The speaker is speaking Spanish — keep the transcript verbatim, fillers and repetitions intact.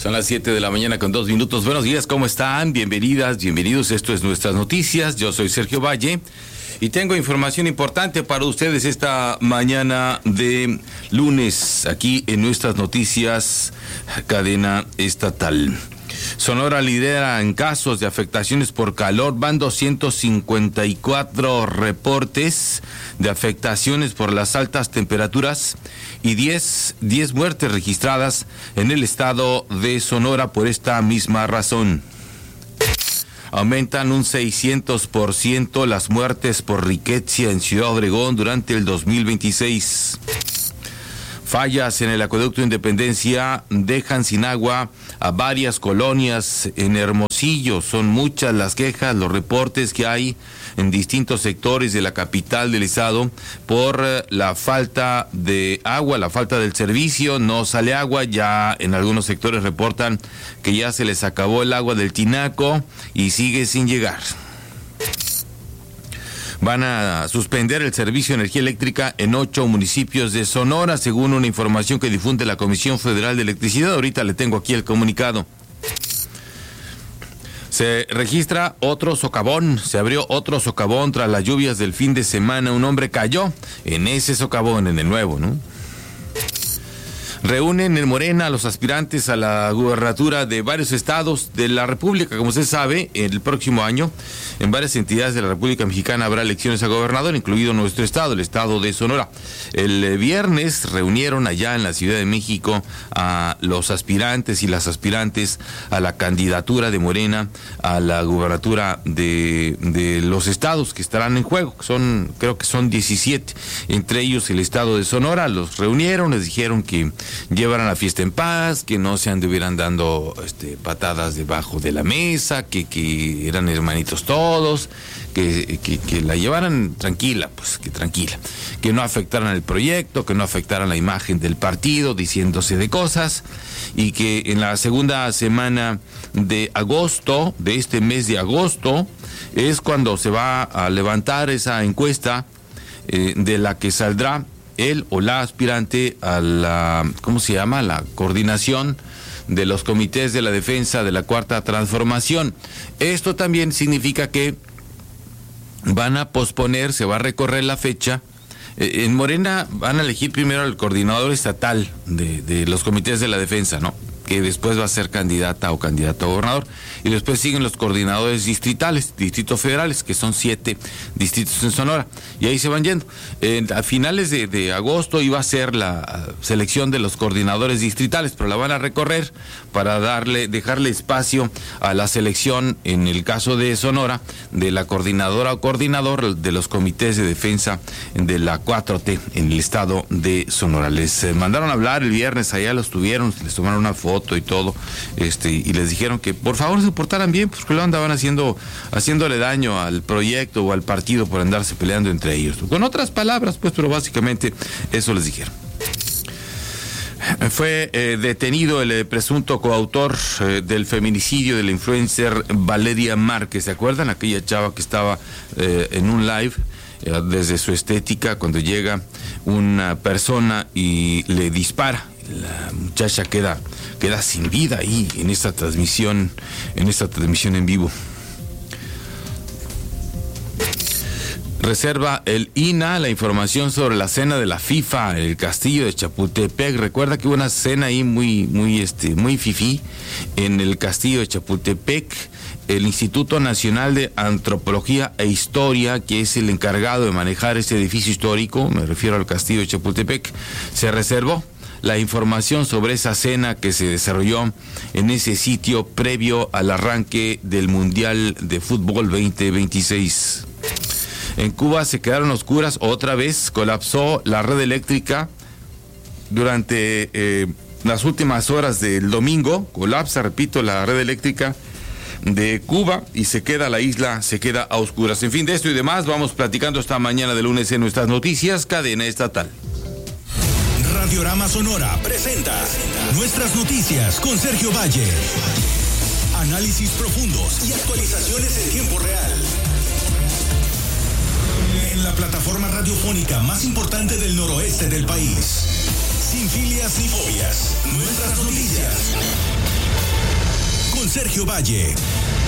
Son las siete de la mañana con dos minutos. Buenos días, ¿cómo están? Bienvenidas, bienvenidos. Esto es Nuestras Noticias. Yo soy Sergio Valle y tengo información importante para ustedes esta mañana de lunes aquí en Nuestras Noticias, cadena estatal. Sonora lidera en casos de afectaciones por calor. Van doscientos cincuenta y cuatro reportes de afectaciones por las altas temperaturas y diez, diez muertes registradas en el estado de Sonora por esta misma razón. Aumentan un seiscientos por ciento las muertes por riqueza en Ciudad Obregón durante el dos mil veintiséis. Fallas en el acueducto Independencia dejan sin agua a varias colonias en Hermosillo. Son muchas las quejas, los reportes que hay en distintos sectores de la capital del estado por la falta de agua, la falta del servicio. No sale agua, ya en algunos sectores reportan que ya se les acabó el agua del tinaco y sigue sin llegar. Van a suspender el servicio de energía eléctrica en ocho municipios de Sonora, según una información que difunde la Comisión Federal de Electricidad. Ahorita le tengo aquí el comunicado. Se registra otro socavón, se abrió otro socavón tras las lluvias del fin de semana. Un hombre cayó en ese socavón, en el nuevo, ¿no? Reúnen en Morena a los aspirantes a la gubernatura de varios estados de la República. Como usted sabe, el próximo año en varias entidades de la República Mexicana habrá elecciones a gobernador, incluido nuestro estado, el estado de Sonora. El viernes reunieron allá en la Ciudad de México a los aspirantes y las aspirantes a la candidatura de Morena a la gubernatura de, de los estados que estarán en juego. Son, creo que son diecisiete, entre ellos el estado de Sonora. Los reunieron, les dijeron que llevaran la fiesta en paz, que no se anduvieran dando este, patadas debajo de la mesa, que, que eran hermanitos todos, que, que, que la llevaran tranquila, pues que tranquila, que no afectaran el proyecto, que no afectaran la imagen del partido, diciéndose de cosas, y que en la segunda semana de agosto, de este mes de agosto, es cuando se va a levantar esa encuesta eh, de la que saldrá él o la aspirante a la, ¿cómo se llama?, la coordinación de los comités de la defensa de la Cuarta Transformación. Esto también significa que van a posponer, se va a recorrer la fecha. Eh, en Morena van a elegir primero al coordinador estatal de, de los comités de la defensa, ¿no?, que después va a ser candidata o candidato a gobernador, y después siguen los coordinadores distritales, distritos federales, que son siete distritos en Sonora, y ahí se van yendo. Eh, a finales de, de agosto iba a ser la selección de los coordinadores distritales, pero la van a recorrer para darle, dejarle espacio a la selección, en el caso de Sonora, de la coordinadora o coordinador de los comités de defensa de la cuatro T en el estado de Sonora. Les eh, mandaron a hablar el viernes, allá los tuvieron, les tomaron una foto y todo, este, y les dijeron que por favor se portaran bien, porque lo andaban haciendo, haciéndole daño al proyecto o al partido por andarse peleando entre ellos. Con otras palabras, pues, pero básicamente eso les dijeron. Fue eh, detenido el eh, presunto coautor eh, del feminicidio de la influencer Valeria Márquez. ¿Se acuerdan? Aquella chava que estaba eh, en un live eh, desde su estética, cuando llega una persona y le dispara. La muchacha queda, queda sin vida ahí en esta transmisión, en esta transmisión en vivo. Reserva el I N A la información sobre la cena de la FIFA en el castillo de Chapultepec. Recuerda que hubo una cena ahí muy, muy, este, muy fifí en el castillo de Chapultepec. El Instituto Nacional de Antropología e Historia, que es el encargado de manejar este edificio histórico, me refiero al castillo de Chapultepec, se reservó la información sobre esa cena que se desarrolló en ese sitio previo al arranque del Mundial de Fútbol veinte veintiséis. En Cuba se quedaron oscuras otra vez, colapsó la red eléctrica durante eh, las últimas horas del domingo, colapsa, repito, la red eléctrica de Cuba y se queda la isla, se queda a oscuras. En fin, de esto y demás vamos platicando esta mañana de lunes en Nuestras Noticias, cadena estatal. Radiorama Sonora presenta Nuestras Noticias con Sergio Valle. Análisis profundos y actualizaciones en tiempo real. En la plataforma radiofónica más importante del noroeste del país. Sin filias ni fobias. Nuestras Noticias. Sergio Valle.